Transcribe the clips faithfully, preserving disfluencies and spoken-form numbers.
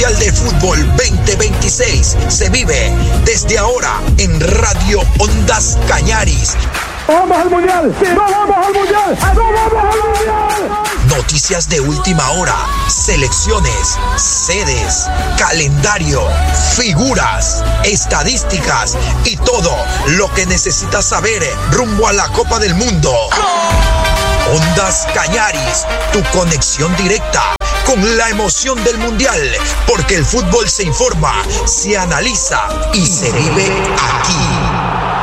Mundial de Fútbol veinte veintiséis se vive desde ahora en Radio Ondas Cañaris. ¡Vamos al Mundial! ¡Sí! ¡No vamos al Mundial! ¡No vamos al Mundial! Noticias de última hora, selecciones, sedes, calendario, figuras, estadísticas y todo lo que necesitas saber rumbo a la Copa del Mundo. Ondas Cañaris, tu conexión directa con la emoción del Mundial, porque el fútbol se informa, se analiza y se vive aquí.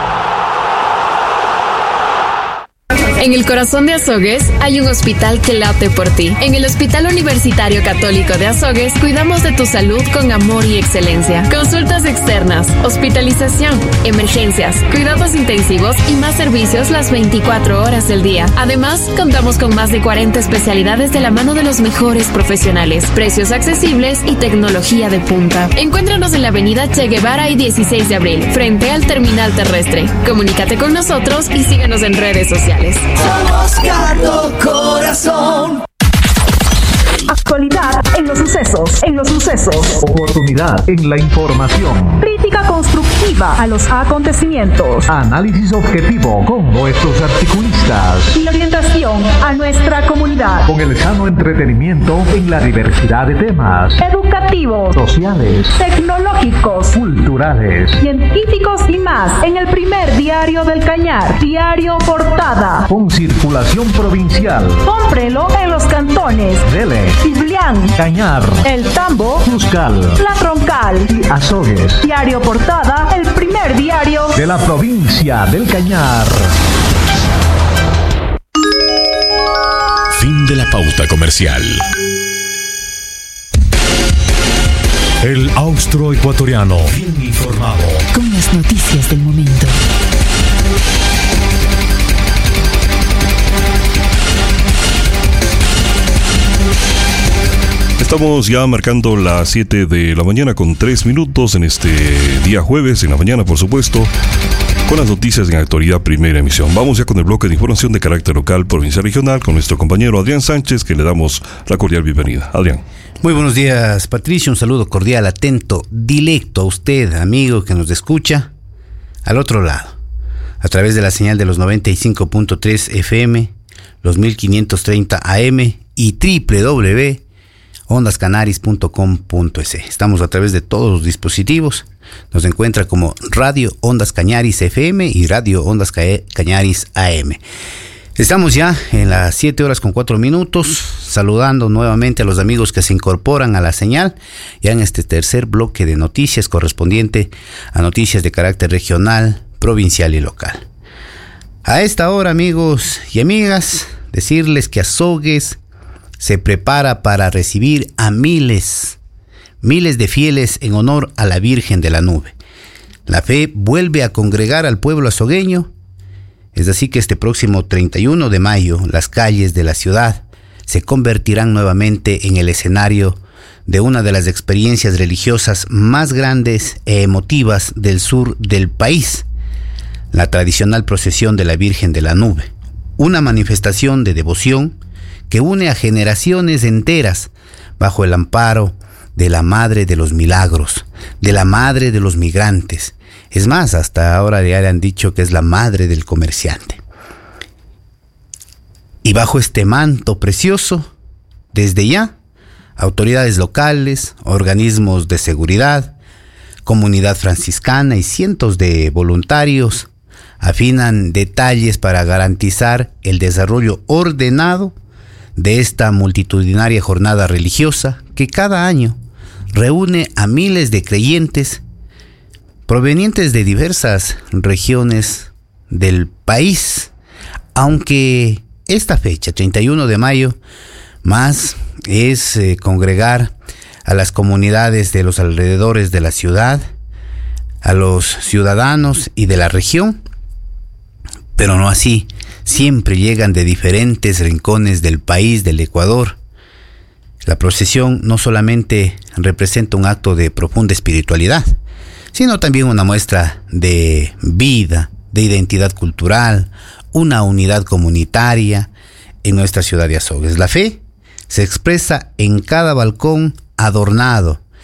En el corazón de Azogues hay un hospital que late por ti. En el Hospital Universitario Católico de Azogues cuidamos de tu salud con amor y excelencia. Consultas externas, hospitalización, emergencias, cuidados intensivos y más servicios las veinticuatro horas del día. Además, contamos con más de cuarenta especialidades de la mano de los mejores profesionales, precios accesibles y tecnología de punta. Encuéntranos en la avenida Che Guevara y dieciséis de abril, frente al terminal terrestre. Comunícate con nosotros y síguenos en redes sociales. Somos Cardo Corazón. Actualidad en los sucesos, en los sucesos. Oportunidad en la información. Crítica constructiva a los acontecimientos. Análisis objetivo con nuestros articulistas. Y orientación a nuestra comunidad. Con el sano entretenimiento en la diversidad de temas. Educativos, sociales, tecnológicos, culturales, científicos y más. En el primer diario del Cañar, Diario Portada. Con circulación provincial. Cómprelo en los cantones Dele, Ciblián, Cañar, El Tambo, Cuscal, La Troncal y Azogues. Diario Portada, el primer diario de la provincia del Cañar. Fin de la pauta comercial. El austroecuatoriano, bien informado, con las noticias del momento. Estamos ya marcando las siete de la mañana con tres minutos en este día jueves, en la mañana por supuesto, con las noticias en actualidad primera emisión. Vamos ya con el bloque de información de carácter local, provincial, regional, con nuestro compañero Adrián Sánchez, que le damos la cordial bienvenida. Adrián. Muy buenos días, Patricio, un saludo cordial, atento, directo a usted, amigo que nos escucha, al otro lado, a través de la señal de los noventa y cinco punto tres F M, los mil quinientos treinta A M y doble u doble u doble u punto ondas canaris punto com punto es. Estamos a través de todos los dispositivos. Nos encuentra como Radio Ondas Cañaris F M y Radio Ondas Cañaris A M. Estamos ya en las siete horas con cuatro minutos, saludando nuevamente a los amigos que se incorporan a la señal, ya en este tercer bloque de noticias correspondiente a noticias de carácter regional, provincial y local. A esta hora, amigos y amigas, decirles que Azogues se prepara para recibir a miles, miles de fieles en honor a la Virgen de la Nube. La fe vuelve a congregar al pueblo azogueño. Es así que este próximo treinta y uno de mayo, las calles de la ciudad se convertirán nuevamente en el escenario de una de las experiencias religiosas más grandes e emotivas del sur del país, la tradicional procesión de la Virgen de la Nube, una manifestación de devoción que une a generaciones enteras bajo el amparo de la Madre de los Milagros, de la Madre de los Migrantes. Es más, hasta ahora ya le han dicho que es la Madre del Comerciante. Y bajo este manto precioso, desde ya, autoridades locales, organismos de seguridad, comunidad franciscana y cientos de voluntarios afinan detalles para garantizar el desarrollo ordenado de esta multitudinaria jornada religiosa que cada año reúne a miles de creyentes provenientes de diversas regiones del país, aunque esta fecha, treinta y uno de mayo, más es eh, congregar a las comunidades de los alrededores de la ciudad, a los ciudadanos y de la región, pero no así. Siempre llegan de diferentes rincones del país, del Ecuador. La procesión no solamente representa un acto de profunda espiritualidad, sino también una muestra de vida, de identidad cultural, una unidad comunitaria en nuestra ciudad de Azogues. La fe se expresa en cada balcón adornado,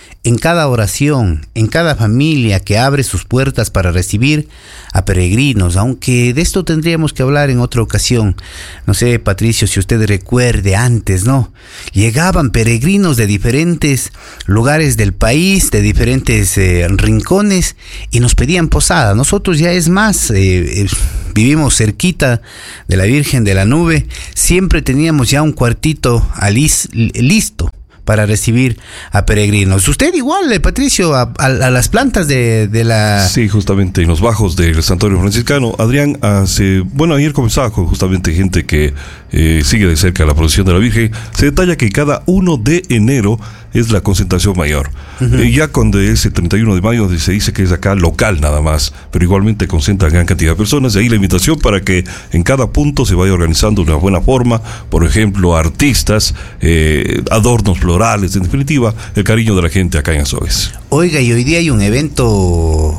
en cada oración, en cada familia que abre sus puertas para recibir a peregrinos, aunque de esto tendríamos que hablar en otra ocasión. No sé, Patricio, si usted recuerde antes, ¿no? Llegaban peregrinos de diferentes lugares del país, de diferentes eh, rincones, y nos pedían posada. Nosotros ya es más, eh, eh, vivimos cerquita de la Virgen de la Nube, siempre teníamos ya un cuartito alis, listo para recibir a peregrinos. Usted igual, eh, Patricio, a, a, a las plantas de, de la... Sí, justamente en los bajos del santuario franciscano. Adrián, hace... Bueno, ayer comenzaba con justamente gente que eh, sigue de cerca la procesión de la Virgen. Se detalla que cada uno de enero es la concentración mayor. Uh-huh. Eh, ya cuando es el treinta y uno de mayo se dice que es acá local nada más, pero igualmente concentra gran cantidad de personas. De ahí la invitación para que en cada punto se vaya organizando de una buena forma. Por ejemplo, artistas, eh, adornos florales, en definitiva, el cariño de la gente acá en Azogues. Oiga, y hoy día hay un evento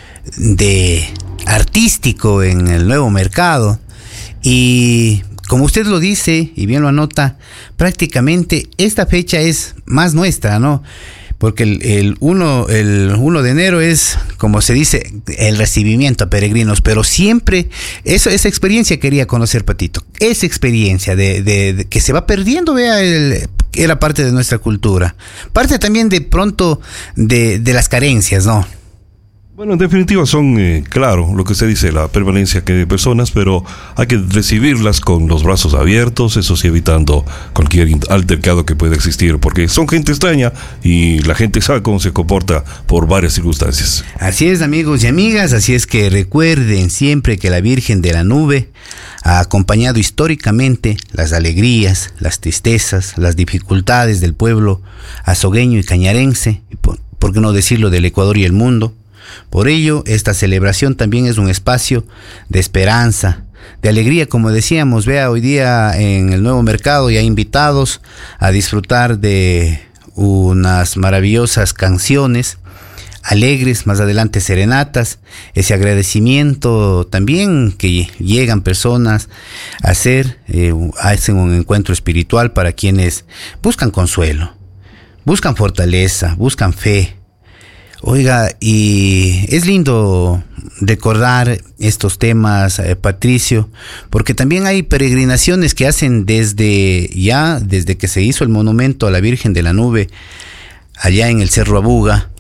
de artístico en el Nuevo Mercado, y como usted lo dice y bien lo anota, prácticamente esta fecha es más nuestra, ¿no? Porque el, el, uno, el uno de enero es, como se dice, el recibimiento a peregrinos, pero siempre, eso, esa experiencia quería conocer, Patito, esa experiencia de, de, de que se va perdiendo, vea, el, era parte de nuestra cultura, parte también de pronto de, de las carencias, ¿no? Bueno, en definitiva son, eh, claro, lo que se dice, la permanencia que de personas, pero hay que recibirlas con los brazos abiertos, eso sí, evitando cualquier altercado que pueda existir, porque son gente extraña y la gente sabe cómo se comporta por varias circunstancias. Así es, amigos y amigas, así es que recuerden siempre que la Virgen de la Nube ha acompañado históricamente las alegrías, las tristezas, las dificultades del pueblo azogueño y cañarense, y por, por qué no decirlo del Ecuador y el mundo. Por ello, esta celebración también es un espacio de esperanza, de alegría, como decíamos. Vea, hoy día en el Nuevo Mercado ya invitados a disfrutar de unas maravillosas canciones alegres, más adelante serenatas, ese agradecimiento también que llegan personas a hacer, eh, hacen un encuentro espiritual para quienes buscan consuelo, buscan fortaleza, buscan fe. Oiga, y es lindo recordar estos temas, eh, Patricio, porque también hay peregrinaciones que hacen desde ya, desde que se hizo el monumento a la Virgen de la Nube, allá en el Cerro Abuga.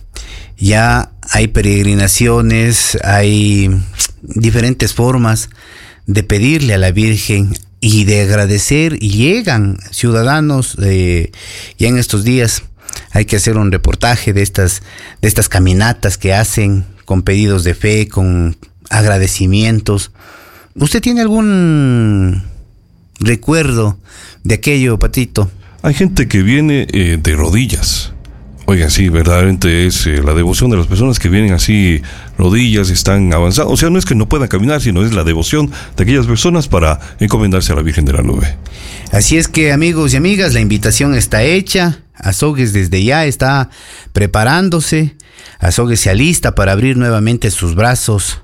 Ya hay peregrinaciones, hay diferentes formas de pedirle a la Virgen y de agradecer, y llegan ciudadanos eh, ya en estos días. Hay que hacer un reportaje de estas, de estas caminatas que hacen con pedidos de fe, con agradecimientos. ¿Usted tiene algún recuerdo de aquello, Patito? Hay gente que viene eh, de rodillas. Oigan, sí, verdaderamente es eh, la devoción de las personas que vienen así, rodillas, están avanzados. O sea, no es que no puedan caminar, sino es la devoción de aquellas personas para encomendarse a la Virgen de la Nube. Así es que, amigos y amigas, la invitación está hecha. Azogues desde ya está preparándose. Azogues se alista para abrir nuevamente sus brazos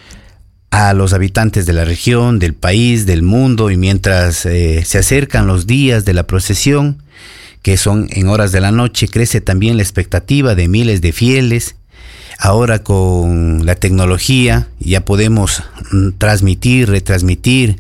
a los habitantes de la región, del país, del mundo. Y mientras eh, se acercan los días de la procesión, que son en horas de la noche, crece también la expectativa de miles de fieles. Ahora con la tecnología ya podemos transmitir, retransmitir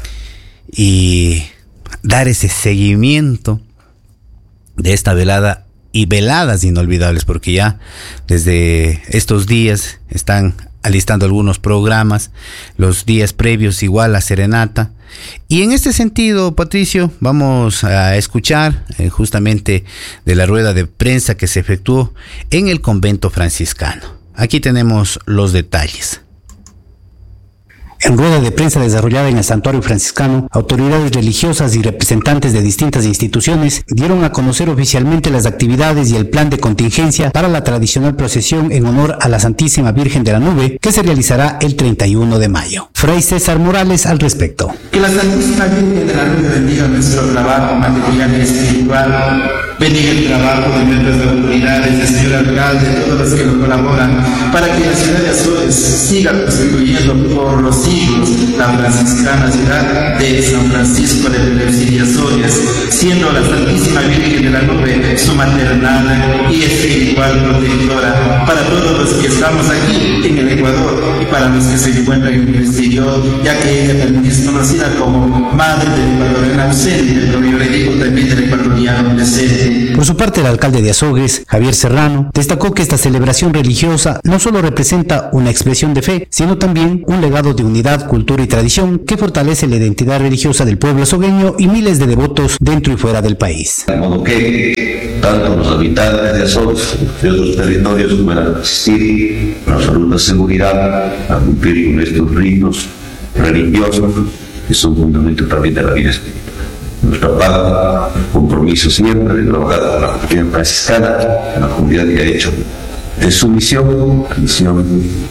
y dar ese seguimiento de esta velada y veladas inolvidables, porque ya desde estos días están alistando algunos programas, los días previos igual a serenata. Y en este sentido, Patricio, vamos a escuchar eh, justamente de la rueda de prensa que se efectuó en el convento franciscano. Aquí tenemos los detalles. En rueda de prensa desarrollada en el santuario franciscano, autoridades religiosas y representantes de distintas instituciones dieron a conocer oficialmente las actividades y el plan de contingencia para la tradicional procesión en honor a la Santísima Virgen de la Nube, que se realizará el treinta y uno de mayo. Fray César Morales al respecto. Que la Santísima Virgen de la Nube bendiga nuestro trabajo material y espiritual, bendiga el trabajo de nuestras autoridades, del señor alcalde, de todos los que nos colaboran, para que la ciudad de Azogues siga constituyendo por los siglos la franciscana ciudad de San Francisco de Pelepsí y Azogues, siendo la Santísima Virgen de la Nube su maternal y espiritual espiritual protectora para todos los que estamos aquí en el Ecuador y para los que se encuentran en el exterior, ya que ella también es conocida como madre del ecuatoriano ausente, pero yo le digo también del ecuatoriano presente. Por su parte, el alcalde de Azogues, Javier Serrano, destacó que esta celebración religiosa no solo representa una expresión de fe, sino también un legado de unidad, cultura y tradición que fortalece la identidad religiosa del pueblo azogueño y miles de devotos dentro y fuera del país. De modo que tanto los habitantes de Azogues y de otros territorios puedan asistir con absoluta seguridad a cumplir con estos ritos religiosos que son fundamento también de la vida espiritual. Nuestra parte, compromiso siempre de trabajar con la comunidad franciscana, en la comunidad que ha hecho de su misión, la misión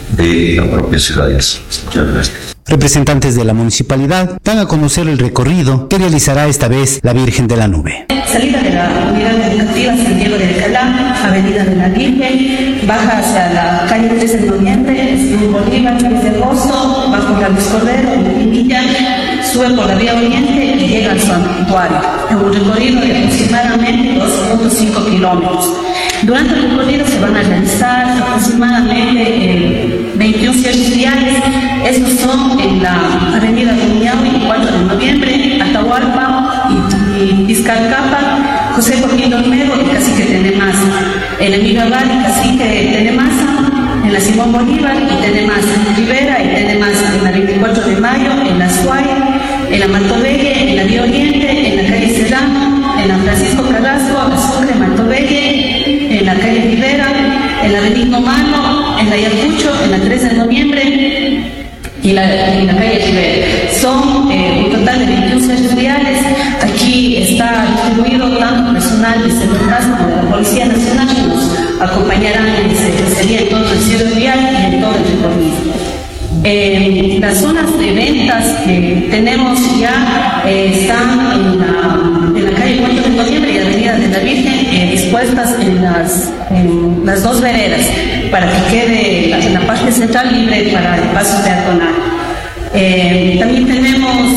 de la propia ciudad de Azogues. Muchas gracias. Representantes de la municipalidad dan a conocer el recorrido que realizará esta vez la Virgen de la Nube. Salida de la unidad educativa San Diego de Alcalá, Avenida de la Virgen, baja hacia la calle tres de noviembre, Simón Bolívar, tres de agosto, va por la Luis Cordero, en Villa, sube por la vía oriente y llega al santuario, en un recorrido de aproximadamente dos punto cinco kilómetros. Durante el recorrido se van a realizar aproximadamente eh, veintiún cierres viales. Estos son en la avenida Rumiñahui, cuatro de noviembre, Atahualpa y, y Vizcarcapa, José Joaquín Olmedo y Cacique Tenemaza. En Emilio Abad y Cacique Tenemaza, en la Simón Bolívar y Tenemaza, Rivera y Tenemaza, en la veinticuatro de mayo, en la Suay, en la Mantovelle, en la Vía Oriente, en la calle Sedano, en la Francisco Carrasco, Sucre, Mantovelle, en la calle Rivera, en la Benigno Mano, en la Ayacucho, en la tres de noviembre y la, y la calle Rivera. Son eh, un total de veintiún centros viales. Aquí está distribuido tanto personal de seguridad como de la Policía Nacional que nos acompañarán en ese día en todo el cierre vial y en todo el recorrido. Eh, las zonas de ventas que tenemos ya eh, están en la, en la calle cuatro de noviembre y Avenida de la Virgen, eh, dispuestas en las, en las dos veredas para que quede la, en la parte central libre para el paso peatonal. Eh, también tenemos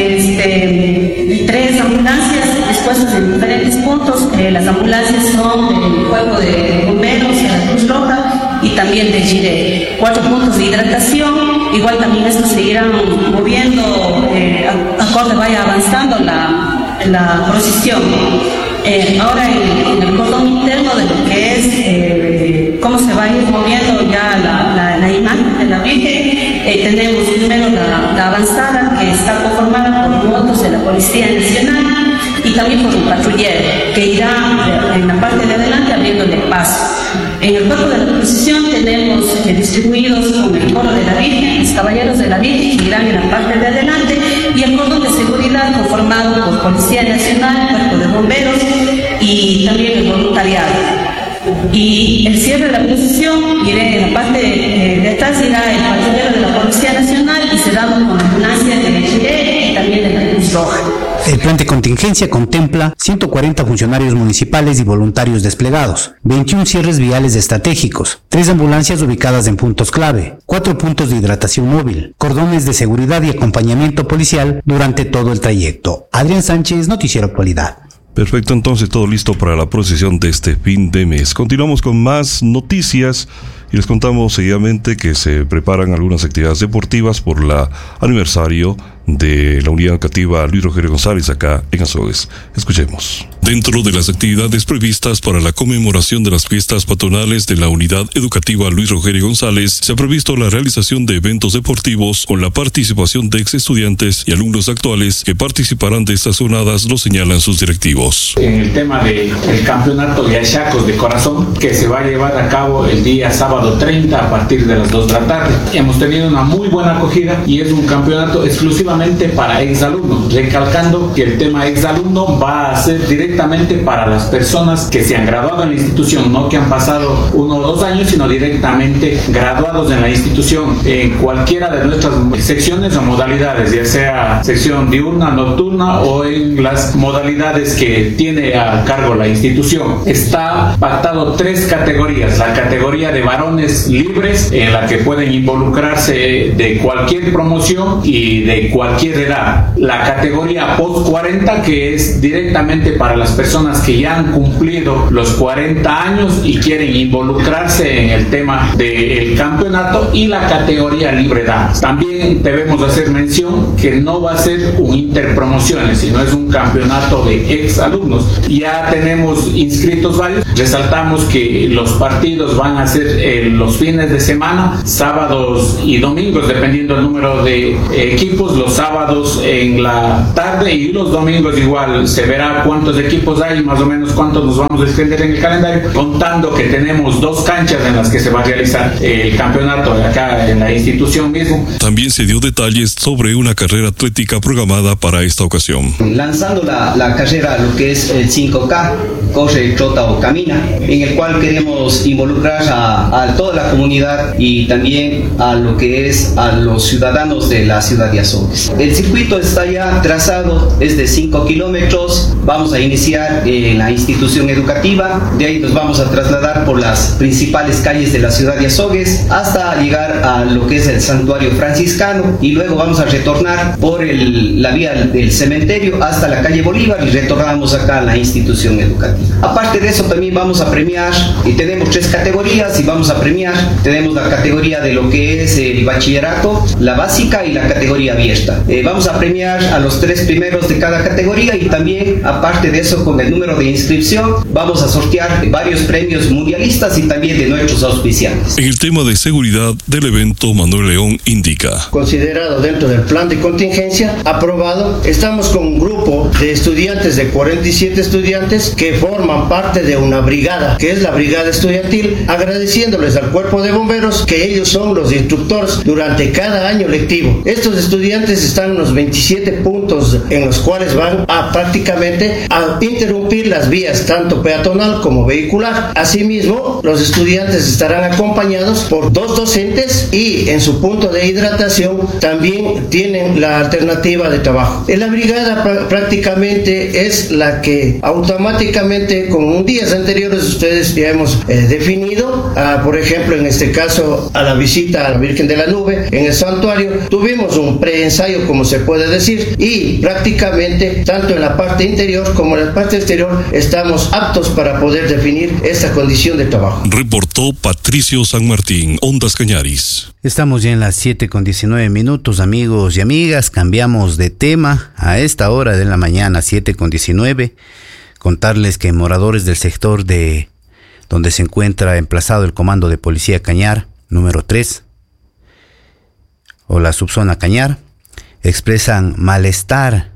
este, tres ambulancias dispuestas en diferentes puntos. Eh, las ambulancias son del Cuerpo de Bomberos, de la Cruz Roja y también de Gire. Cuatro puntos de hidratación. Igual también estos seguirán moviendo eh, acorde vaya avanzando la, la procesión. Eh, ahora en, en el cordón interno de lo que es eh, cómo se va a ir moviendo ya la, la, la imagen de la Virgen, eh, tenemos primero la, la avanzada que está conformada por motos de la Policía Nacional y también por un patrullero que irá en la parte de adelante abriéndole paso. En el cuerpo de la procesión tenemos eh, distribuidos con el coro de la Virgen, los caballeros de la Virgen que irán en la parte de adelante y el cordón de seguridad conformado por Policía Nacional, Cuerpo de Bomberos y también el voluntariado. Y el cierre de la procesión, iré en la parte de, de atrás irá el patrullero de la Policía Nacional y será con ambulancia de la Chile y también de la Cruz Roja. El plan de contingencia contempla ciento cuarenta funcionarios municipales y voluntarios desplegados, veintiún cierres viales estratégicos, tres ambulancias ubicadas en puntos clave, cuatro puntos de hidratación móvil, cordones de seguridad y acompañamiento policial durante todo el trayecto. Adrián Sánchez, Noticiero Actualidad. Perfecto, entonces todo listo para la procesión de este fin de mes. Continuamos con más noticias y les contamos seguidamente que se preparan algunas actividades deportivas por el aniversario de la unidad educativa Luis Rogelio González acá en Azogues. Escuchemos. Dentro de las actividades previstas para la conmemoración de las fiestas patronales de la unidad educativa Luis Rogelio González, se ha previsto la realización de eventos deportivos con la participación de ex estudiantes y alumnos actuales que participarán de estas jornadas, lo señalan sus directivos. En el tema del campeonato de Ayacos de Corazón, que se va a llevar a cabo el día sábado treinta a partir de las dos de la tarde. Hemos tenido una muy buena acogida y es un campeonato exclusivamente para exalumnos, recalcando que el tema exalumno va a ser directamente para las personas que se han graduado en la institución, no que han pasado uno o dos años, sino directamente graduados en la institución en cualquiera de nuestras secciones o modalidades, ya sea sección diurna, nocturna o en las modalidades que tiene a cargo la institución. Está pactado tres categorías: la categoría de varones libres, en la que pueden involucrarse de cualquier promoción y de cualquier cualquier edad. La categoría post cuarenta, que es directamente para las personas que ya han cumplido los cuarenta años y quieren involucrarse en el tema del campeonato, y la categoría libre edad. También debemos hacer mención que no va a ser un interpromociones, sino es un campeonato de ex alumnos. Ya tenemos inscritos varios. Resaltamos que los partidos van a ser eh, los fines de semana, sábados y domingos, dependiendo del número de eh, equipos. Los sábados en la tarde y los domingos igual se verá cuántos equipos hay, más o menos cuántos nos vamos a extender en el calendario, contando que tenemos dos canchas en las que se va a realizar el campeonato acá en la institución mismo. También se dio detalles sobre una carrera atlética programada para esta ocasión. Lanzando la, la carrera, lo que es el cinco K, corre, trota o camina, en el cual queremos involucrar a, a toda la comunidad y también a lo que es a los ciudadanos de la ciudad de Azogues. El circuito está ya trazado, es de cinco kilómetros. Vamos a iniciar en la institución educativa, de ahí nos vamos a trasladar por las principales calles de la ciudad de Azogues hasta llegar a lo que es el santuario franciscano, y luego vamos a retornar por el, la vía del cementerio hasta la calle Bolívar y retornamos acá a la institución educativa. Aparte de eso, también vamos a premiar, y tenemos tres categorías y vamos a premiar. Tenemos la categoría de lo que es el bachillerato, la básica y la categoría abierta. Eh, vamos a premiar a los tres primeros de cada categoría, y también, aparte de eso, con el número de inscripción, vamos a sortear varios premios mundialistas y también de nuestros auspiciantes. En el tema de seguridad del evento, Manuel León indica: considerado dentro del plan de contingencia aprobado, estamos con un grupo de estudiantes, de cuarenta y siete estudiantes que forman parte de una brigada, que es la brigada estudiantil, agradeciéndoles al cuerpo de bomberos que ellos son los instructores durante cada año lectivo. Estos estudiantes están en los veintisiete puntos en los cuales van a prácticamente a interrumpir las vías tanto peatonal como vehicular. Asimismo, los estudiantes estarán acompañados por dos docentes y en su punto de hidratación también tienen la alternativa de trabajo. En la brigada pr- prácticamente es la que automáticamente, con días anteriores ustedes ya hemos eh, definido, a, por ejemplo en este caso a la visita a la Virgen de la Nube en el santuario, tuvimos un preensayo, como se puede decir, y prácticamente tanto en la parte interior como en la parte exterior estamos aptos para poder definir esta condición de trabajo. Reportó Patricio San Martín, Ondas Cañaris. Estamos ya en las siete con diecinueve minutos, amigos y amigas. Cambiamos de tema a esta hora de la mañana, siete con diecinueve. Contarles que moradores del sector de donde se encuentra emplazado el Comando de Policía Cañar, número tres, o la subzona Cañar, expresan malestar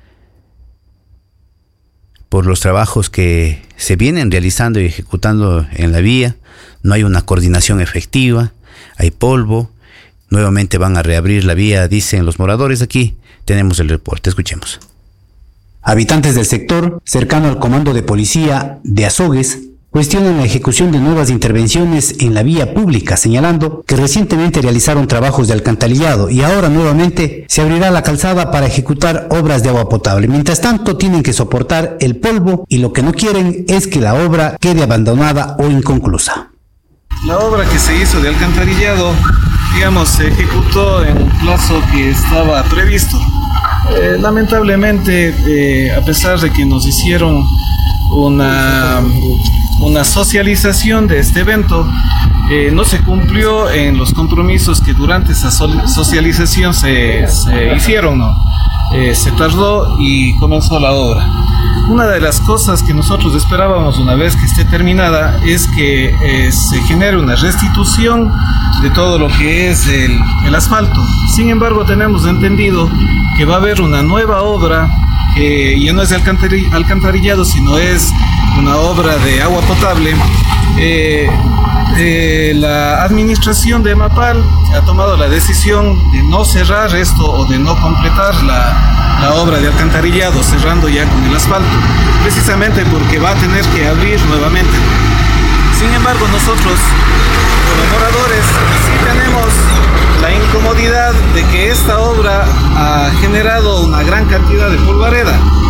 por los trabajos que se vienen realizando y ejecutando en la vía. No hay una coordinación efectiva, hay polvo. Nuevamente van a reabrir la vía, dicen los moradores. Aquí tenemos el reporte, escuchemos. Habitantes del sector cercano al Comando de Policía de Azogues cuestionan la ejecución de nuevas intervenciones en la vía pública, señalando que recientemente realizaron trabajos de alcantarillado y ahora nuevamente se abrirá la calzada para ejecutar obras de agua potable. Mientras tanto, tienen que soportar el polvo y lo que no quieren es que la obra quede abandonada o inconclusa. La obra que se hizo de alcantarillado, digamos, se ejecutó en un plazo que estaba previsto. Eh, lamentablemente, eh, a pesar de que nos hicieron una, una socialización de este evento, eh, no se cumplió en los compromisos que durante esa socialización se, se hicieron, ¿no? Eh, se tardó y comenzó la obra. Una de las cosas que nosotros esperábamos una vez que esté terminada es que eh, se genere una restitución de todo lo que es el, el asfalto. Sin embargo, tenemos entendido que va a haber una nueva obra que ya no es de alcantarillado, sino es una obra de agua potable. Eh, eh, la administración de Mapal ha tomado la decisión de no cerrar esto o de no completar la, la obra de alcantarillado, cerrando ya con el asfalto, precisamente porque va a tener que abrir nuevamente. Sin embargo, nosotros, como moradores, sí tenemos la incomodidad de que esta obra ha generado una gran cantidad de polvareda.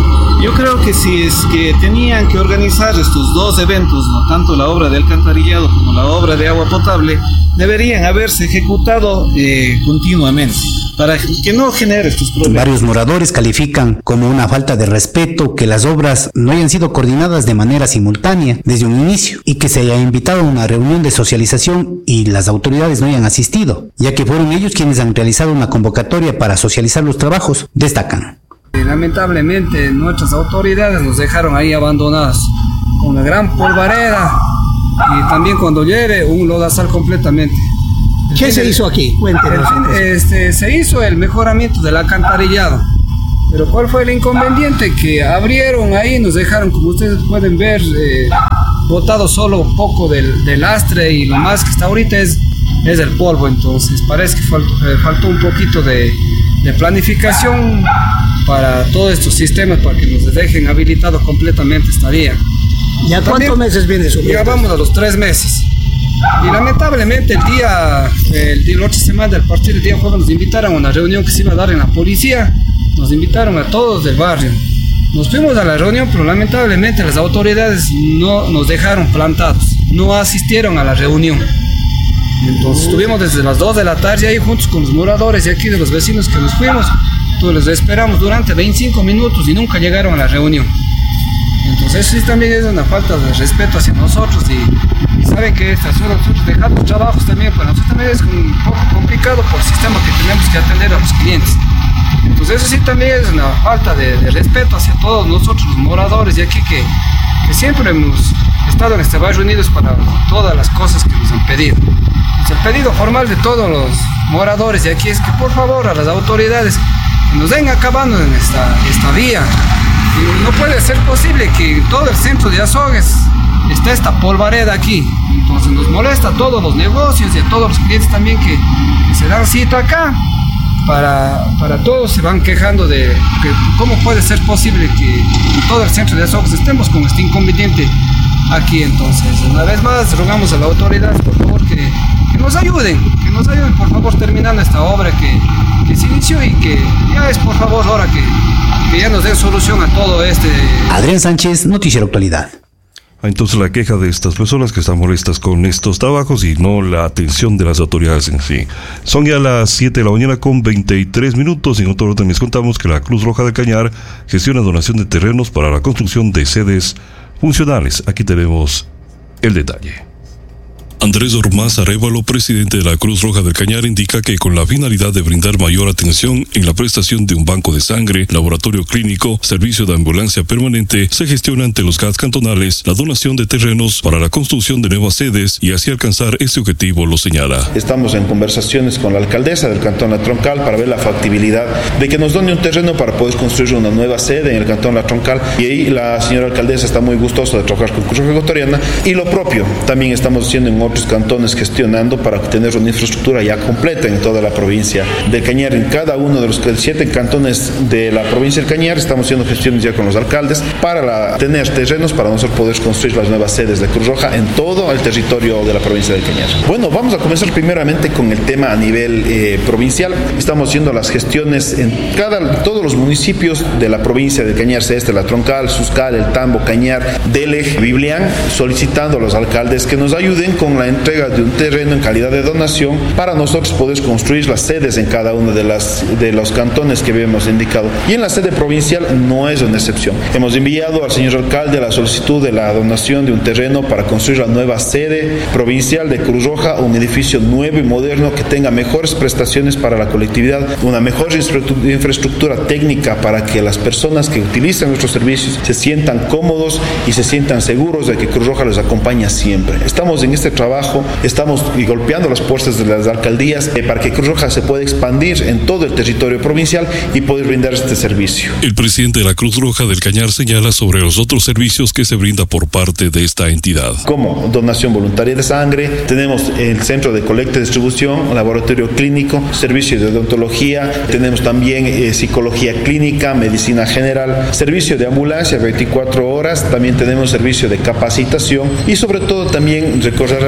Yo creo que si es que tenían que organizar estos dos eventos, ¿no? Tanto la obra de alcantarillado como la obra de agua potable, deberían haberse ejecutado eh, continuamente para que no genere estos problemas. Varios moradores califican como una falta de respeto que las obras no hayan sido coordinadas de manera simultánea desde un inicio y que se haya invitado a una reunión de socialización y las autoridades no hayan asistido, ya que fueron ellos quienes han realizado una convocatoria para socializar los trabajos, destacan. Lamentablemente nuestras autoridades nos dejaron ahí abandonados con una gran polvareda y también cuando llueve un lodazal completamente. ¿Qué se hizo aquí? Cuéntenos. Este, se hizo el mejoramiento del alcantarillado, pero ¿cuál fue el inconveniente? Que abrieron ahí, nos dejaron, como ustedes pueden ver, eh, botado solo un poco del, del lastre y lo más que está ahorita es, es el polvo. Entonces parece que faltó, eh, faltó un poquito de, de planificación para todos estos sistemas para que nos dejen habilitados completamente esta vía. ¿Ya cuántos meses viene eso? Ya vamos a los tres meses. Y lamentablemente el día, el día, la otra semana, a partir del día jueves, nos invitaron a una reunión que se iba a dar en la policía. Nos invitaron a todos del barrio. Nos fuimos a la reunión, pero lamentablemente las autoridades no nos dejaron plantados, no asistieron a la reunión. Entonces estuvimos desde las dos de la tarde ahí juntos con los moradores y aquí de los vecinos que nos fuimos. Entonces les esperamos durante veinticinco minutos y nunca llegaron a la reunión. Entonces eso sí también es una falta de respeto hacia nosotros y, y saben que estas horas nosotros dejamos trabajos también, para nosotros también es un poco complicado por el sistema que tenemos que atender a los clientes. Entonces eso sí también es una falta de, de respeto hacia todos nosotros los moradores de aquí que, que siempre hemos estado en este barrio unidos para todas las cosas que nos han pedido. Entonces, el pedido formal de todos los moradores de aquí es que por favor a las autoridades que nos den acabando en esta, esta vía. Y no puede ser posible que todo el centro de Azogues esté esta polvareda aquí. Entonces nos molesta a todos los negocios y a todos los clientes también que, que se dan cita acá. Para, para todos se van quejando de que cómo puede ser posible que en todo el centro de Azogues estemos con este inconveniente aquí. Entonces una vez más rogamos a la autoridad por favor que, que nos ayuden, que nos ayuden por favor terminando esta obra que, que se inició y que ya es por favor hora que que ya nos den solución a todo este. Adrián Sánchez, Noticiero Actualidad. Entonces la queja de estas personas que están molestas con estos trabajos y no la atención de las autoridades en sí. Son ya las siete de la mañana con veintitrés minutos y en otro orden les contamos que la Cruz Roja del Cañar gestiona donación de terrenos para la construcción de sedes funcionales. Aquí tenemos el detalle. Andrés Ormaz Arévalo, presidente de la Cruz Roja del Cañar, indica que con la finalidad de brindar mayor atención en la prestación de un banco de sangre, laboratorio clínico, servicio de ambulancia permanente, se gestiona ante los C A D cantonales la donación de terrenos para la construcción de nuevas sedes y así alcanzar este objetivo, lo señala. Estamos en conversaciones con la alcaldesa del Cantón La Troncal para ver la factibilidad de que nos done un terreno para poder construir una nueva sede en el Cantón La Troncal y ahí la señora alcaldesa está muy gustosa de trabajar con Cruz Roja Ecuatoriana y lo propio también estamos haciendo en otros cantones gestionando para tener una infraestructura ya completa en toda la provincia del Cañar. En cada uno de los siete cantones de la provincia del Cañar estamos haciendo gestiones ya con los alcaldes para la, tener terrenos para nosotros poder construir las nuevas sedes de Cruz Roja en todo el territorio de la provincia del Cañar. Bueno, vamos a comenzar primeramente con el tema a nivel eh, provincial. Estamos haciendo las gestiones en cada, todos los municipios de la provincia del Cañar, sea este La Troncal, Suscal, El Tambo, Cañar, Dele, Biblián, solicitando a los alcaldes que nos ayuden con la entrega de un terreno en calidad de donación para nosotros poder construir las sedes en cada uno de, las, de los cantones que habíamos indicado. Y en la sede provincial no es una excepción. Hemos enviado al señor alcalde la solicitud de la donación de un terreno para construir la nueva sede provincial de Cruz Roja, un edificio nuevo y moderno que tenga mejores prestaciones para la colectividad, una mejor infraestructura técnica para que las personas que utilizan nuestros servicios se sientan cómodos y se sientan seguros de que Cruz Roja les acompaña siempre. Estamos en este trabajo, estamos golpeando las puertas de las alcaldías eh, para que Cruz Roja se pueda expandir en todo el territorio provincial y poder brindar este servicio. El presidente de la Cruz Roja del Cañar señala sobre los otros servicios que se brinda por parte de esta entidad. Como donación voluntaria de sangre, tenemos el centro de colecta y distribución, laboratorio clínico, servicio de odontología, tenemos también eh, psicología clínica, medicina general, servicio de ambulancia veinticuatro horas, también tenemos servicio de capacitación y sobre todo también recorrer a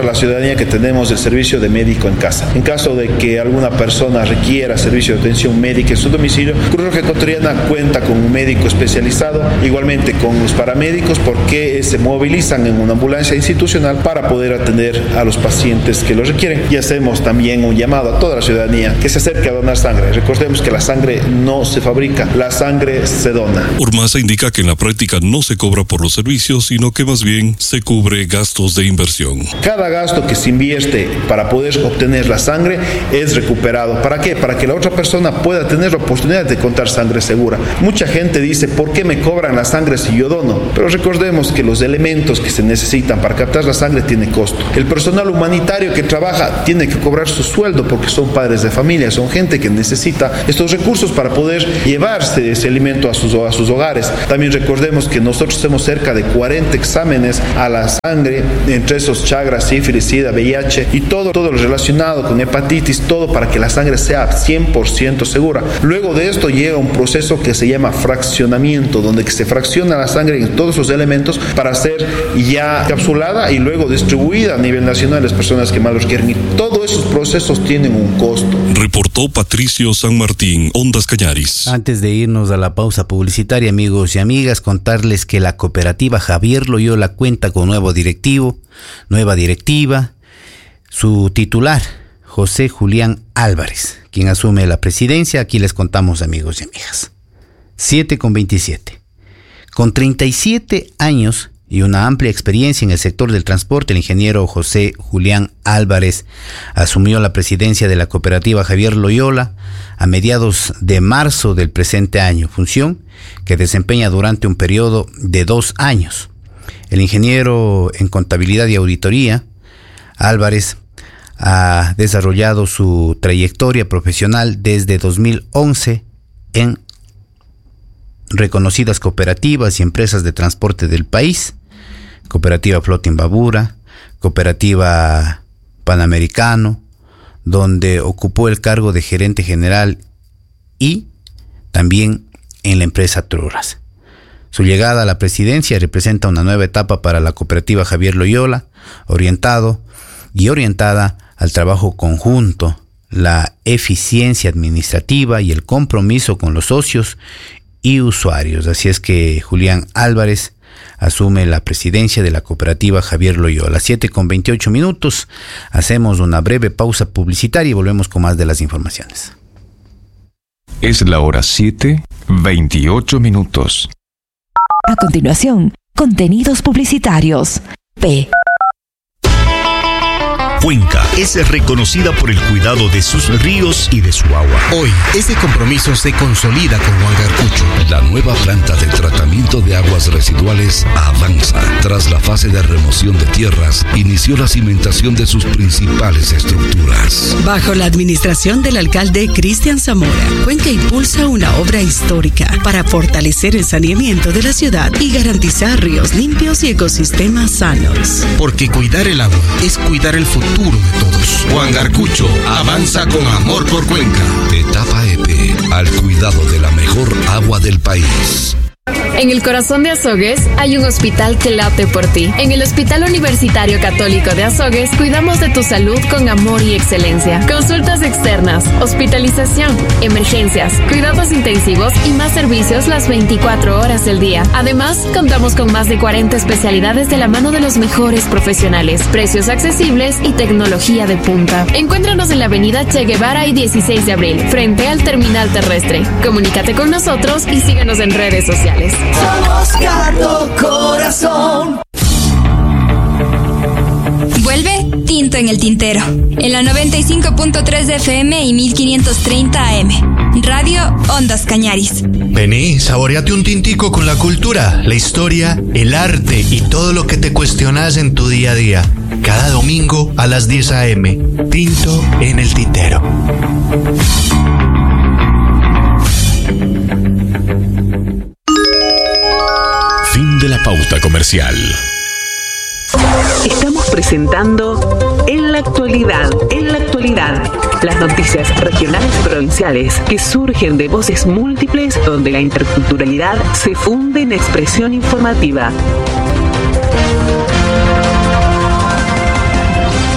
la ciudadanía que tenemos el servicio de médico en casa. En caso de que alguna persona requiera servicio de atención médica en su domicilio, Cruz Roja Ecuatoriana cuenta con un médico especializado, igualmente con los paramédicos, porque se movilizan en una ambulancia institucional para poder atender a los pacientes que lo requieren. Y hacemos también un llamado a toda la ciudadanía que se acerque a donar sangre. Recordemos que la sangre no se fabrica, la sangre se dona. Urmasa indica que en la práctica no se cobra por los servicios, sino que más bien se cubre gastos de inversión. Cada gasto que se invierte para poder obtener la sangre es recuperado. ¿Para qué? Para que la otra persona pueda tener la oportunidad de contar sangre segura. Mucha gente dice, ¿por qué me cobran la sangre si yo dono? Pero recordemos que los elementos que se necesitan para captar la sangre tienen costo. El personal humanitario que trabaja tiene que cobrar su sueldo porque son padres de familia, son gente que necesita estos recursos para poder llevarse ese alimento a sus, a sus hogares. También recordemos que nosotros hacemos cerca de cuarenta exámenes a la sangre, entre esos Chagas, sífilis, sida, V I H y todo, todo lo relacionado con hepatitis, todo para que la sangre sea cien por ciento segura. Luego de esto llega un proceso que se llama fraccionamiento, donde se fracciona la sangre en todos los elementos para ser ya capsulada y luego distribuida a nivel nacional a las personas que más los quieren. Y todos esos procesos tienen un costo. Reportó Patricio San Martín, Ondas Cañaris. Antes de irnos a la pausa publicitaria, amigos y amigas, contarles que la cooperativa Javier Loyola cuenta con nuevo directivo, nueva directiva, su titular, José Julián Álvarez, quien asume la presidencia. Aquí les contamos, amigos y amigas. siete con veintisiete. Con treinta y siete años y una amplia experiencia en el sector del transporte, el ingeniero José Julián Álvarez asumió la presidencia de la cooperativa Javier Loyola a mediados de marzo del presente año, función que desempeña durante un periodo de dos años. El ingeniero en contabilidad y auditoría, Álvarez, ha desarrollado su trayectoria profesional desde dos mil once en reconocidas cooperativas y empresas de transporte del país: Cooperativa Flota Imbabura, Cooperativa Panamericano, donde ocupó el cargo de gerente general, y también en la empresa Truras. Su llegada a la presidencia representa una nueva etapa para la cooperativa Javier Loyola, orientado y orientada al trabajo conjunto, la eficiencia administrativa y el compromiso con los socios y usuarios. Así es que Julián Álvarez asume la presidencia de la cooperativa Javier Loyola. siete con veintiocho minutos. Hacemos una breve pausa publicitaria y volvemos con más de las informaciones. Es la hora siete, veintiocho minutos. A continuación, contenidos publicitarios. P. Cuenca es reconocida por el cuidado de sus ríos y de su agua. Hoy, ese compromiso se consolida con Huangarcucho. La nueva planta de tratamiento de aguas residuales avanza. Tras la fase de remoción de tierras, inició la cimentación de sus principales estructuras. Bajo la administración del alcalde Cristian Zamora, Cuenca impulsa una obra histórica para fortalecer el saneamiento de la ciudad y garantizar ríos limpios y ecosistemas sanos. Porque cuidar el agua es cuidar el futuro de todos. Huangarcucho avanza con amor por Cuenca. Etapa E P, al cuidado de la mejor agua del país. En el corazón de Azogues hay un hospital que late por ti. En el Hospital Universitario Católico de Azogues cuidamos de tu salud con amor y excelencia. Consultas externas, hospitalización, emergencias, cuidados intensivos y más servicios las veinticuatro horas del día. Además, contamos con más de cuarenta especialidades de la mano de los mejores profesionales, precios accesibles y tecnología de punta. Encuéntranos en la avenida Che Guevara y dieciséis de abril, frente al terminal terrestre. Comunícate con nosotros y síguenos en redes sociales. Somos Cardo Corazón. Vuelve Tinto en el Tintero, en la noventa y cinco punto tres de F M y mil quinientos treinta A M. Radio Ondas Cañaris. Vení, saboreate un tintico con la cultura, la historia, el arte y todo lo que te cuestionas en tu día a día. Cada domingo a las diez A M. Tinto en el Tintero. Fin de la pauta comercial. Estamos presentando En la Actualidad, en la Actualidad, las noticias regionales y provinciales que surgen de voces múltiples donde la interculturalidad se funde en expresión informativa.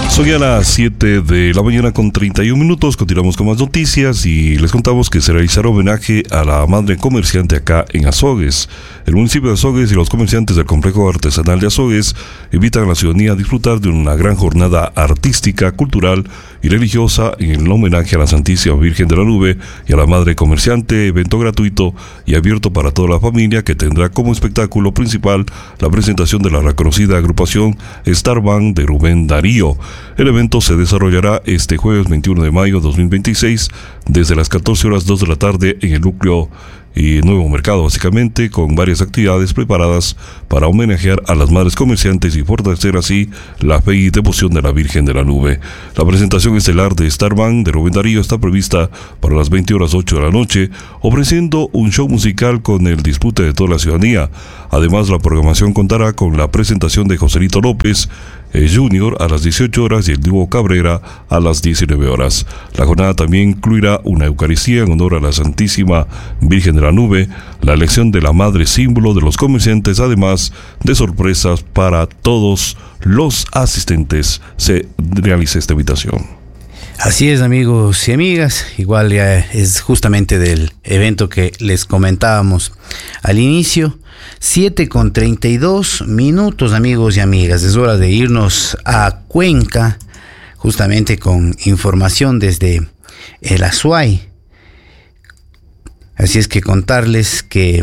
Son ya las siete de la mañana con treinta y un minutos. Continuamos con más noticias y les contamos que se realizará homenaje a la madre comerciante acá en Azogues. El municipio de Azogues y los comerciantes del complejo artesanal de Azogues invitan a la ciudadanía a disfrutar de una gran jornada artística, cultural y religiosa en el homenaje a la Santísima Virgen de la Nube y a la madre comerciante, evento gratuito y abierto para toda la familia que tendrá como espectáculo principal la presentación de la reconocida agrupación Star Band de Rubén Darío. El evento se desarrollará este jueves veintiuno de mayo de dos mil veintiséis desde las catorce horas dos de la tarde en el núcleo y Nuevo Mercado, básicamente, con varias actividades preparadas para homenajear a las madres comerciantes y fortalecer así la fe y devoción de la Virgen de la Nube. La presentación estelar de Star Band de Rubén Darío está prevista para las veinte horas ocho de la noche, ofreciendo un show musical con el disfrute de toda la ciudadanía. Además, la programación contará con la presentación de Joselito López eh, Junior a las dieciocho horas y el dúo Cabrera a las diecinueve horas. La jornada también incluirá una Eucaristía en honor a la Santísima Virgen de la Nube, la elección de la Madre símbolo de los comerciantes, además de sorpresas para todos los asistentes. Se realiza esta invitación. Así es, amigos y amigas, igual ya es justamente del evento que les comentábamos al inicio. siete con treinta y dos minutos, amigos y amigas, es hora de irnos a Cuenca, justamente con información desde el Azuay. Así es que contarles que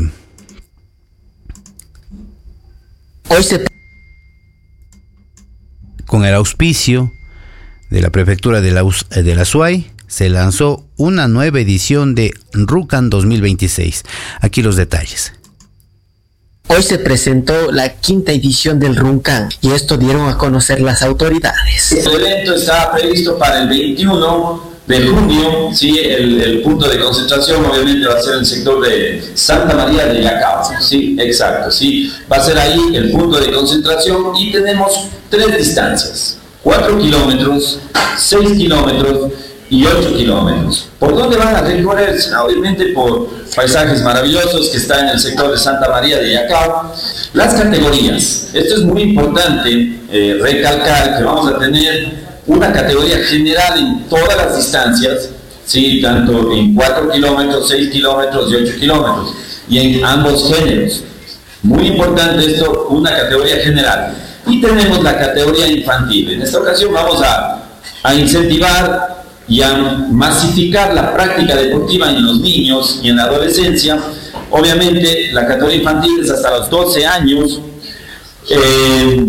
hoy se, con el auspicio de la prefectura de la, de la Azuay, se lanzó una nueva edición de Rucan dos mil veintiséis. Aquí los detalles. Hoy se presentó la quinta edición del Runcan y esto dieron a conocer las autoridades. El evento está previsto para el veintiuno de junio, sí, el, el punto de concentración obviamente va a ser en el sector de Santa María de Yacao, sí, exacto, sí, va a ser ahí el punto de concentración y tenemos tres distancias, cuatro kilómetros, seis kilómetros y ocho kilómetros. ¿Por dónde van a recorrerse? Obviamente por paisajes maravillosos que están en el sector de Santa María de Yacao. Las categorías, esto es muy importante eh, recalcar que vamos a tener una categoría general en todas las distancias, ¿sí? Tanto en cuatro kilómetros, seis kilómetros y ocho kilómetros, y en ambos géneros. Muy importante esto, una categoría general. Y tenemos la categoría infantil. En esta ocasión vamos a, a incentivar y a masificar la práctica deportiva en los niños y en la adolescencia. Obviamente la categoría infantil es hasta los doce años, eh,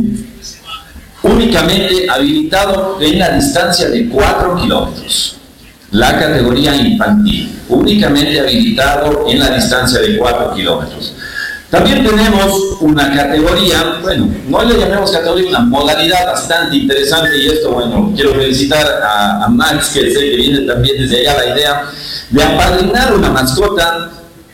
únicamente habilitado en la distancia de cuatro kilómetros. La categoría infantil, únicamente habilitado en la distancia de cuatro kilómetros. También tenemos una categoría, bueno, no le llamemos categoría, una modalidad bastante interesante, y esto, bueno, quiero felicitar a, a Max, que sé que viene también desde allá la idea, de apadrinar una mascota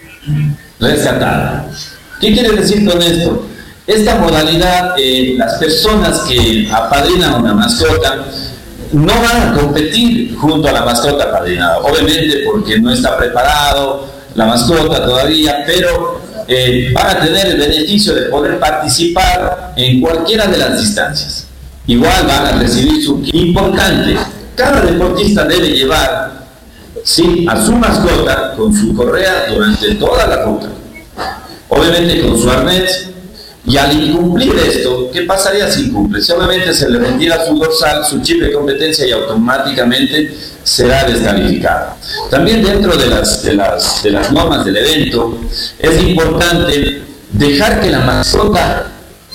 rescatada. ¿Qué quiere decir con esto? Esta modalidad, eh, las personas que apadrinan una mascota no van a competir junto a la mascota apadrinada, obviamente porque no está preparado la mascota todavía, pero Eh, van a tener el beneficio de poder participar en cualquiera de las distancias. Igual van a recibir su kit. Importante, cada deportista debe llevar, sí, a su mascota con su correa durante toda la ruta, obviamente con su arnés, y al incumplir esto, ¿qué pasaría si incumple? Si obviamente se le retira su dorsal, su chip de competencia, y automáticamente será descalificado. También dentro de las, de las, de las normas del evento es importante dejar que la mascota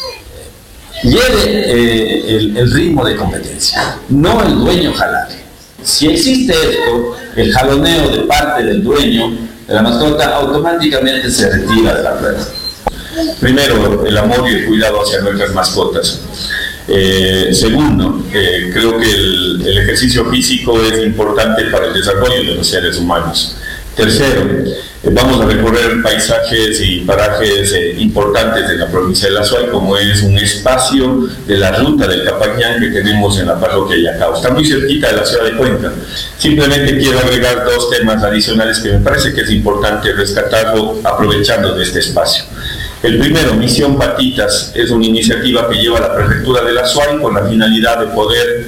lleve eh, el, el ritmo de competencia, no el dueño jalar. Si existe esto, el jaloneo de parte del dueño de la mascota, automáticamente se retira de la prueba. Primero, el amor y el cuidado hacia nuestras mascotas. Eh, segundo, eh, creo que el, el ejercicio físico es importante para el desarrollo de los seres humanos. Tercero, eh, vamos a recorrer paisajes y parajes eh, importantes de la provincia de La Azuay, como es un espacio de la ruta del Capañán que tenemos en la parroquia de Yacao. Está muy cerquita de la ciudad de Cuenca. Simplemente quiero agregar dos temas adicionales que me parece que es importante rescatarlo aprovechando de este espacio. El primero, Misión Patitas, es una iniciativa que lleva la Prefectura de la SUAY con la finalidad de poder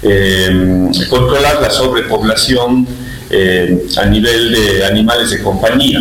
eh, controlar la sobrepoblación eh, a nivel de animales de compañía.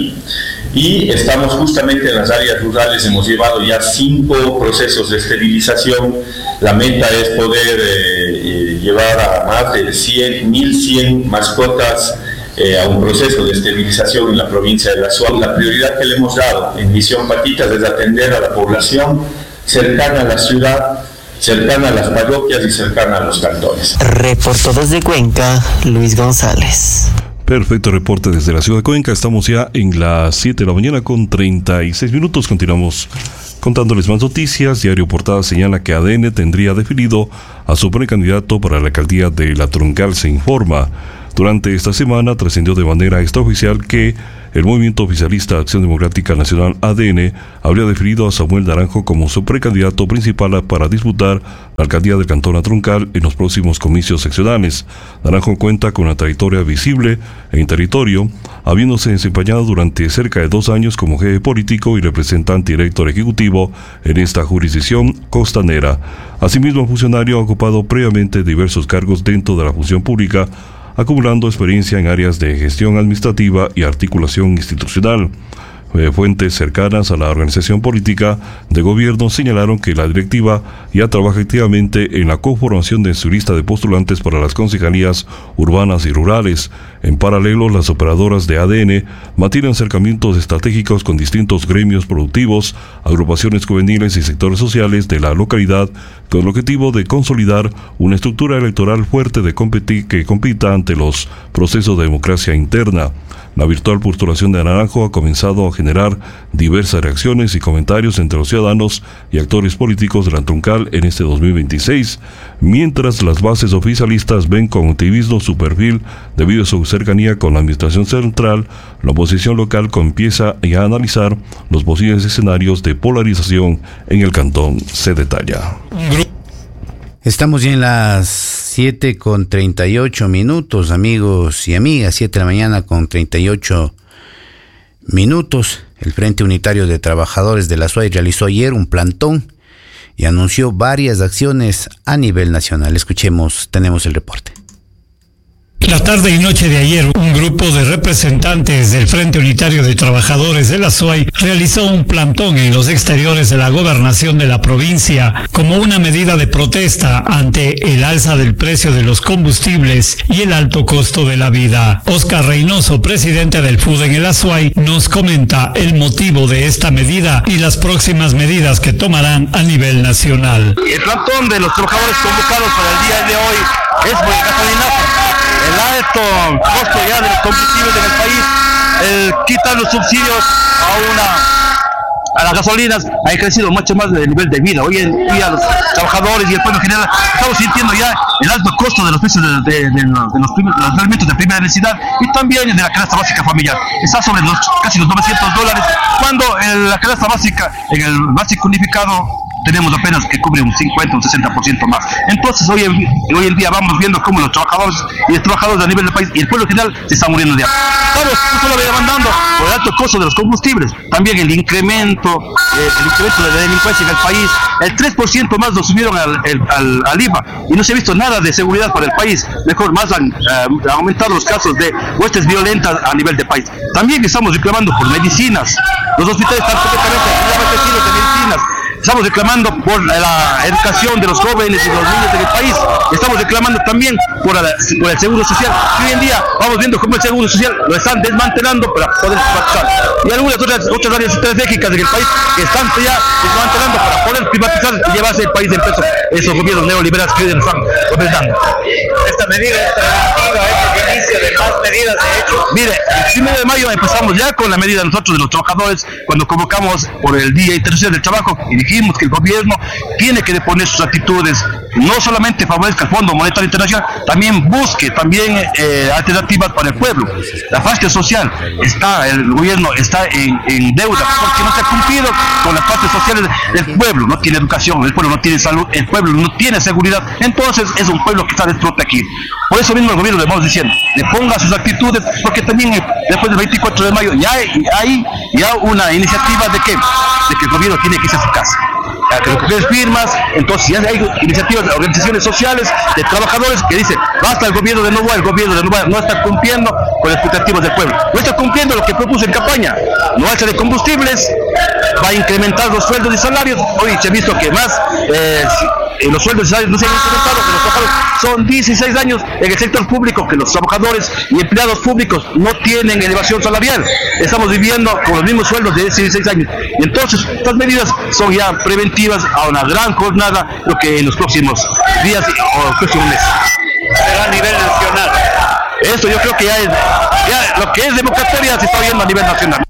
Y estamos justamente en las áreas rurales, hemos llevado ya cinco procesos de esterilización. La meta es poder eh, llevar a más de cien, mil cien mascotas eh, a un proceso de esterilización en la provincia de la SUAY. La prioridad que le hemos dado en Misión Patitas es atender a la población cercana a la ciudad, cercana a las parroquias y cercana a los cantones. Reportó desde Cuenca, Luis González. Perfecto reporte desde la ciudad de Cuenca. Estamos ya en las siete de la mañana con treinta y seis minutos. Continuamos contándoles más noticias. Diario Portada señala que A D N tendría definido a su precandidato para la alcaldía de La Troncal. Se informa. Durante esta semana trascendió de manera extraoficial que el Movimiento Oficialista Acción Democrática Nacional A D N habría definido a Samuel Naranjo como su precandidato principal para disputar la alcaldía del Cantón La Troncal en los próximos comicios seccionales. Naranjo cuenta con una trayectoria visible en territorio, habiéndose desempeñado durante cerca de dos años como jefe político y representante director ejecutivo en esta jurisdicción costanera. Asimismo, el funcionario ha ocupado previamente diversos cargos dentro de la función pública, acumulando experiencia en áreas de gestión administrativa y articulación institucional. Fuentes cercanas a la organización política de gobierno señalaron que la directiva ya trabaja activamente en la conformación de su lista de postulantes para las concejalías urbanas y rurales. En paralelo, las operadoras de A D N mantienen acercamientos estratégicos con distintos gremios productivos, agrupaciones juveniles y sectores sociales de la localidad, con el objetivo de consolidar una estructura electoral fuerte de competir, que compita ante los procesos de democracia interna. La virtual postulación de Naranjo ha comenzado a generar diversas reacciones y comentarios entre los ciudadanos y actores políticos de La Troncal en este dos mil veintiséis, mientras las bases oficialistas ven con optimismo su perfil debido a su cercanía con la administración central. La oposición local comienza a analizar los posibles escenarios de polarización en el cantón. Se detalla. Estamos ya en las siete con treinta y ocho minutos, amigos y amigas, siete de la mañana con treinta y ocho minutos. El Frente Unitario de Trabajadores de la SUAY realizó ayer un plantón y anunció varias acciones a nivel nacional. Escuchemos, tenemos el reporte. La tarde y noche de ayer, un grupo de representantes del Frente Unitario de Trabajadores de la SUAY realizó un plantón en los exteriores de la gobernación de la provincia como una medida de protesta ante el alza del precio de los combustibles y el alto costo de la vida. Oscar Reynoso, presidente del F U D en el ASUAY, nos comenta el motivo de esta medida y las próximas medidas que tomarán a nivel nacional. El plantón de los trabajadores convocados para el día de hoy es por el gasolinazo. El alto costo ya de los combustibles en el país, el quitar los subsidios a una a las gasolinas, ha crecido mucho más el nivel de vida. Hoy en día los trabajadores y el pueblo en general estamos sintiendo ya el alto costo de los precios de, de, de, de, los, de los alimentos de primera necesidad y también de la canasta básica familiar. Está sobre los casi los novecientos dólares, cuando en la canasta básica, en el básico unificado, tenemos apenas que cubre un cincuenta, un sesenta por ciento más. Entonces hoy en, hoy en día vamos viendo cómo los trabajadores y los trabajadores a nivel del país y el pueblo en general se están muriendo de hambre. Claro, no solo viene demandando por el alto costo de los combustibles, también el incremento, eh, el incremento de la delincuencia en el país. El tres por ciento más lo subieron al, el, al, al I V A y no se ha visto nada de seguridad para el país. Mejor, más han, uh, han aumentado los casos de muertes violentas a nivel del país. También estamos reclamando por medicinas. Los hospitales están completamente abastecidos de medicinas. Estamos reclamando por la educación de los jóvenes y de los niños del país. Estamos reclamando también por, la, por el seguro social. Y hoy en día vamos viendo cómo el seguro social lo están desmantelando para poder privatizar. Y algunas otras, otras áreas estratégicas del país que están ya desmantelando para poder privatizar y llevarse el país en peso. Esos gobiernos neoliberales que hoy nos están gobernando. Esta medida es preventiva, es el inicio de más medidas de hecho. Mire, el primero de mayo empezamos ya con la medida nosotros de los trabajadores cuando convocamos por el Día Internacional del Trabajo y dijimos que el gobierno tiene que deponer sus actitudes no solamente favorezca el Fondo Monetario Internacional, también busque también eh, alternativas para el pueblo. La parte social está, el gobierno está en, en deuda porque no se ha cumplido con las partes sociales del pueblo. No tiene educación, el pueblo no tiene salud, el pueblo no tiene seguridad. Entonces es un pueblo que está desprotegido. Por eso mismo el gobierno le vamos diciendo, le ponga sus actitudes, porque también eh, después del veinticuatro de mayo ya hay, hay ya una iniciativa de que, de que el gobierno tiene que irse a su casa. Que recoger firmas, entonces ya hay iniciativas de organizaciones sociales, de trabajadores que dicen, basta el gobierno de Novoa, el gobierno de Novoa no está cumpliendo con las expectativas del pueblo, no está cumpliendo lo que propuso en campaña, no alza de combustibles, va a incrementar los sueldos y salarios. Hoy se ha visto que más eh, los sueldos y salarios no se han incrementado, que los trabajadores son dieciséis años en el sector público, que los trabajadores y empleados públicos no tienen elevación salarial, estamos viviendo con los mismos sueldos de dieciséis años, y entonces estas medidas son ya preventivas a una gran jornada, lo que en los próximos días o los próximos meses. Será a nivel nacional. Esto yo creo que ya es, ya lo que es democracia se está viendo a nivel nacional.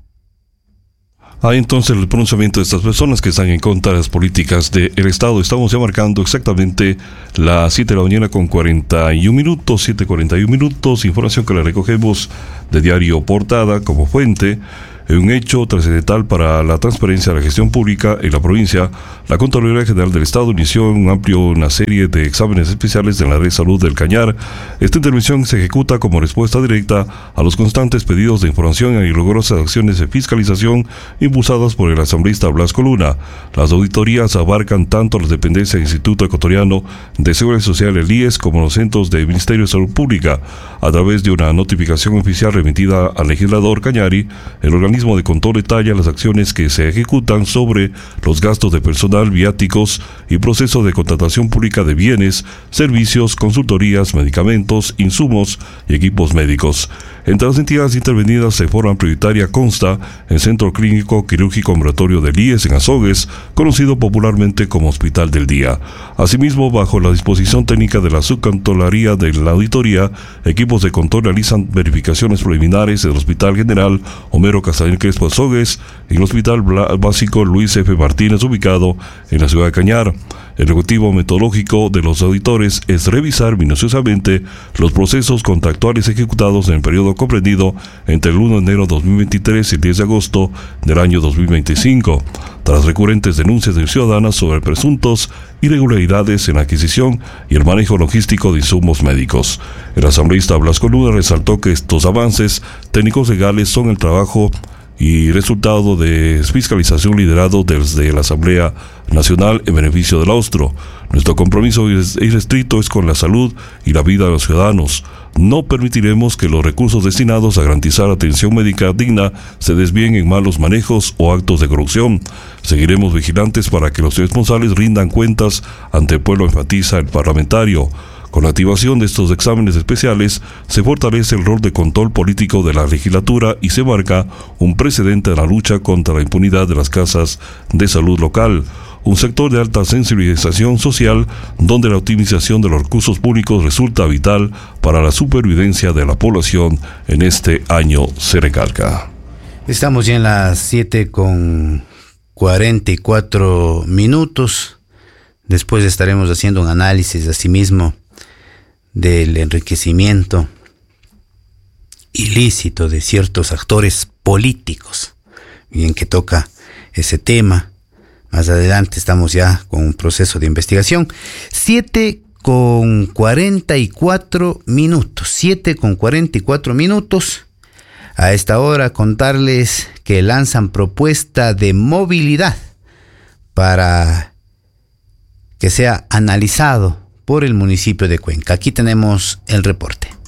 Hay entonces el pronunciamiento de estas personas que están en contra de las políticas del Estado. Estamos ya marcando exactamente las siete de la mañana con cuarenta y un minutos, siete cuarenta y un minutos, información que le recogemos de Diario Portada como fuente. Un hecho trascendental para la transparencia de la gestión pública en la provincia. La Contraloría General del Estado inició un amplio una serie de exámenes especiales en la red de salud del Cañar. Esta intervención se ejecuta como respuesta directa a los constantes pedidos de información y rigurosas acciones de fiscalización impulsadas por el asambleísta Blasco Luna. Las auditorías abarcan tanto las dependencias del Instituto Ecuatoriano de Seguridad Social, el I E S, como los centros del Ministerio de Salud Pública. A través de una notificación oficial remitida al legislador Cañari, el organismo de control detalla las acciones que se ejecutan sobre los gastos de personal, viáticos y procesos de contratación pública de bienes, servicios, consultorías, medicamentos, insumos y equipos médicos. Entre las entidades intervenidas de forma prioritaria consta el Centro Clínico Quirúrgico Ambulatorio del I E S en Azogues, conocido popularmente como Hospital del Día. Asimismo, bajo la disposición técnica de la Subcontrolaría de la Auditoría, equipos de control realizan verificaciones preliminares en el Hospital General Homero Castañer Crespo Azogues y el Hospital Básico Luis F. Martínez, ubicado en la ciudad de Cañar. El objetivo metodológico de los auditores es revisar minuciosamente los procesos contractuales ejecutados en el periodo comprendido entre el uno de enero de dos mil veintitrés y el diez de agosto del año dos mil veinticinco, tras recurrentes denuncias de ciudadanas sobre presuntos irregularidades en la adquisición y el manejo logístico de insumos médicos. El asambleísta Blasco Luna resaltó que estos avances técnicos legales son el trabajo y resultado de fiscalización liderado desde la Asamblea Nacional en beneficio del austro. Nuestro compromiso irrestricto es con la salud y la vida de los ciudadanos. No permitiremos que los recursos destinados a garantizar atención médica digna se desvíen en malos manejos o actos de corrupción. Seguiremos vigilantes para que los responsables rindan cuentas ante el pueblo, enfatiza el parlamentario. Con la activación de estos exámenes especiales, se fortalece el rol de control político de la legislatura y se marca un precedente de la lucha contra la impunidad de las casas de salud local, un sector de alta sensibilización social donde la optimización de los recursos públicos resulta vital para la supervivencia de la población en este año, se recalca. Estamos ya en las siete con cuarenta y cuatro minutos. Después estaremos haciendo un análisis asimismo del enriquecimiento ilícito de ciertos actores políticos. Bien que toca ese tema. Más adelante estamos ya con un proceso de investigación. siete con cuarenta y cuatro minutos. siete con cuarenta y cuatro minutos. A esta hora contarles que lanzan propuesta de movilidad para que sea analizado por el municipio de Cuenca. Aquí tenemos el reporte.